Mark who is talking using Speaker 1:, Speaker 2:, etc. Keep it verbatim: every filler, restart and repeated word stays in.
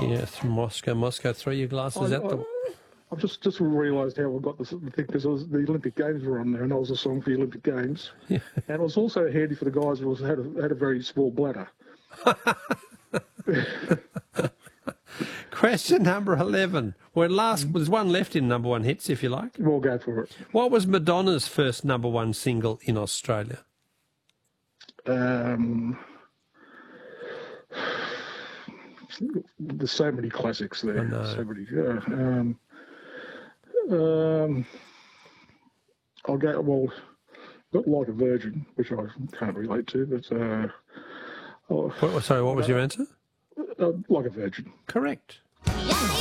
Speaker 1: Yes, Moscow, Moscow. Throw your glasses
Speaker 2: I,
Speaker 1: at
Speaker 2: I,
Speaker 1: them.
Speaker 2: I've just just realised how I got this thing because the Olympic Games were on there, and I was a song for the Olympic Games,
Speaker 1: Yeah.
Speaker 2: and it was also handy for the guys who was, had a, had a very small bladder.
Speaker 1: Question number eleven. Well, last there's one left in number one hits, if you like.
Speaker 2: We'll go for it.
Speaker 1: What was Madonna's first number one single in Australia?
Speaker 2: Um, there's so many classics there.
Speaker 1: I know.
Speaker 2: So many. Yeah. Um, um, I'll go. Well, not Like a Virgin, which I can't relate to, but uh, oh,
Speaker 1: What, sorry, what was your answer?
Speaker 2: uh, Like a Virgin.
Speaker 1: Correct.